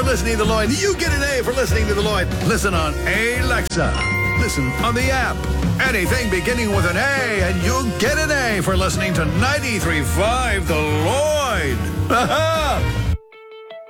listening to The Lloyd. You get an A for listening to The Lloyd. Listen on Alexa. Listen on the app. Anything beginning with an A, and you'll get an A for listening to 93.5 The Lloyd. Ha-ha!